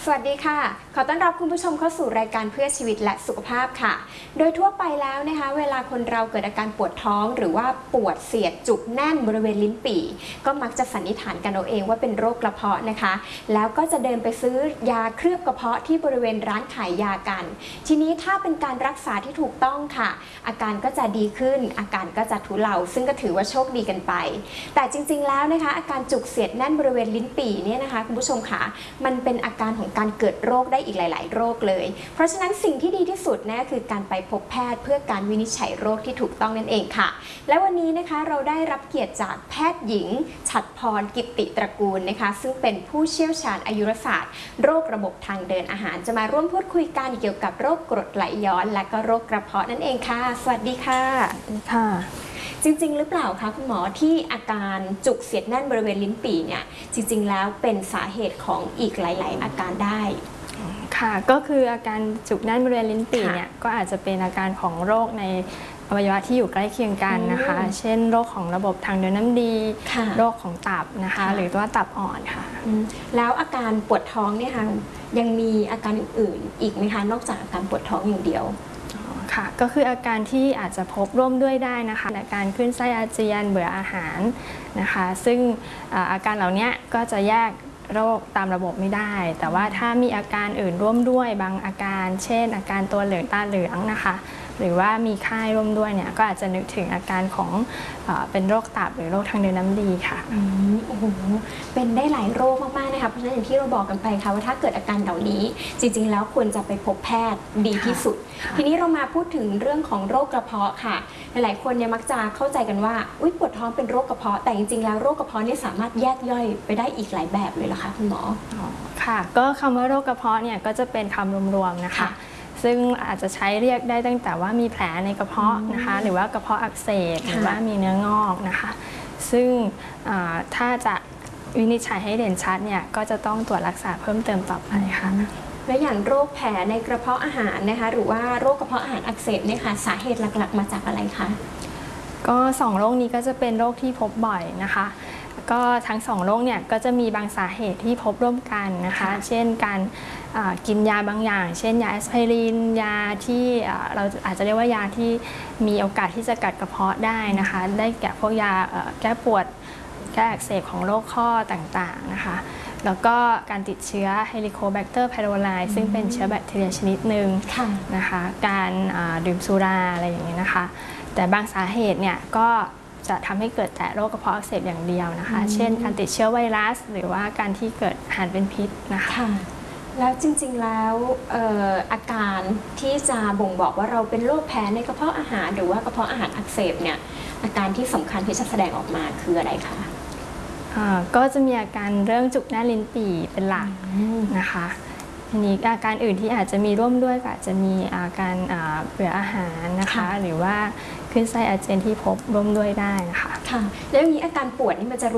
สวัสดีค่ะขอต้อนรับคุณผู้ชมเข้าสู่รายการเพื่อชีวิตและสุขภาพค่ะโดยทั่วไปแล้วนะคะเวลาคนเราเกิดอาการปวดท้องหรือว่าปวดเสียดจุกแน่นบริเวณลิ้นปี่ก็มักจะสันนิษฐานกันเอาเองว่าเป็นโรคกระเพาะนะคะแล้วก็จะเดินไปซื้อยาเคลือบกระเพาะที่บริเวณร้านขายยากันทีนี้ถ้าเป็นการรักษาที่ถูกต้องค่ะอาการก็จะดีขึ้นอาการก็จะทุเลาซึ่งก็ถือว่าโชคดีกันไปแต่จริงๆแล้วนะคะอาการจุกเสียดแน่นบริเวณลิ้นปี่เนี่ยนะคะคุณผู้ชมค่ะมันเป็นอาการของการเกิดโรคได้อีกหลายๆโรคเลยเพราะฉะนั้นสิ่งที่ดีที่สุดนะคือการไปพบแพทย์เพื่อการวินิจฉัยโรคที่ถูกต้องนั่นเองค่ะและวันนี้นะคะเราได้รับเกียรติจากแพทย์หญิงฉัตรพรกิตติตระกูลนะคะซึ่งเป็นผู้เชี่ยวชาญอายุรศาสตร์โรคระบบทางเดินอาหารจะมาร่วมพูดคุยกันเกี่ยวกับโรคกรดไหลย้อนและก็โรคกระเพาะนั่นเองค่ะสวัสดีค่ะค่ะจริงๆหรือเปล่าคะคุณหมอที่อาการจุกเสียดแน่นบริเวณลิ้นปี่เนี่ยจริงๆแล้วเป็นสาเหตุของอีกหลายๆอาการได้ค่ะก็คืออาการจุกแน่นบริเวณลิ้นปี่เนี่ยก็อาจจะเป็นอาการของโรคในอวัยวะที่อยู่ใกล้เคียงกันนะคะเช่นโรคของระบบทางเดินน้ำดีโรคของตับนะคะหรือว่าตับอ่อนค่ะแล้วอาการปวดท้องเนี่ยค่ะยังมีอาการอื่นๆอีกไหมคะนอกจากอาการปวดท้องอย่างเดียวค่ะก็คืออาการที่อาจจะพบร่วมด้วยได้นะคะอาการคลื่นไส้อาเจียนเบื่ออาหารนะคะซึ่งอาการเหล่านี้ก็จะแยกโรคตามระบบไม่ได้แต่ว่าถ้ามีอาการอื่นร่วมด้วยบางอาการเช่นอาการตัวเหลืองตาเหลืองนะคะหรือว่ามีไข้ร่วมด้วยเนี่ยก็อาจจะนึกถึงอาการของเป็นโรคตับหรือโรคทางเดินน้ำดีค่ะโอ้โหเป็นได้หลายโรคมากๆนะคะเพราะฉะนั้นอย่างที่เราบอกกันไปค่ะว่าถ้าเกิดอาการเหล่านี้จริงๆแล้วควรจะไปพบแพทย์ดีที่สุดทีนี้เรามาพูดถึงเรื่องของโรคกระเพาะค่ะหลายๆคนเนี่ยมักจะเข้าใจกันว่าปวดท้องเป็นโรคกระเพาะแต่จริงๆแล้วโรคกระเพาะนี่สามารถแยกย่อยไปได้อีกหลายแบบเลยเหรอคะคุณหมอค่ะก็คำว่าโรคกระเพาะเนี่ยก็จะเป็นคำรวมๆนะคะซึ่งอาจจะใช้เรียกได้ตั้งแต่ว่ามีแผลในกระเพาะนะคะหรือว่ากระเพาะอักเสบหรือว่ามีเนื้องอกนะคะซึ่งถ้าจะวินิจฉัยให้เด่นชัดเนี่ยก็จะต้องตรวจรักษาเพิ่มเติมต่อไปค่ะและอย่างโรคแผลในกระเพาะอาหารนะคะหรือว่าโรคกระเพาะอาหารอักเสบเนี่ยค่ะสาเหตุหลักๆมาจากอะไรคะก็2โรคนี้ก็จะเป็นโรคที่พบบ่อยนะคะก็ทั้ง2โรคเนี่ยก็จะมีบางสาเหตุที่พบร่วมกันนะคะเช่นการกินยาบางอย่างเช่นยาแอสไพรินยาที่เราอาจจะเรียกว่ายาที่มีโอกาสที่จะกัดกระเพาะได้นะคะได้แก่พวกยาแก้ปวดแก้อักเสบของโรคข้อต่างๆนะคะแล้วก็การติดเชื้อ Helicobacter pylori ซึ่งเป็นเชื้อแบคทีเรียชนิดหนึ่งนะคะการดื่มสุราอะไรอย่างนี้นะคะแต่บางสาเหตุเนี่ยก็จะทำให้เกิดแต่โรคกระเพาะอักเสบอย่างเดียวนะคะเช่นการติดเชื้อไวรัสหรือว่าการที่เกิดอาหารเป็นพิษนะคะแล้วจริงๆแล้วอาการที่จะบ่งบอกว่าเราเป็นโรคแพ้ในกระเพาะอาหารหรือว่ากระเพาะอาหารอักเสบเนี่ยอาการที่สำคัญที่จะแสดงออกมาคืออะไรคะก็จะมีอาการเรื่องจุกหน้าลิ้นปี่เป็นหลักนะคะทีนี้อาการอื่นที่อาจจะมีร่วมด้วยก็อาจจะมีอาการเบื่ออาหารนะคะหรือว่าคลื่นไส้อาเจียนที่พบร่วมด้วยได้นะคะค่ะแล้วอย่างนี้อาการปวดนี่มันจะ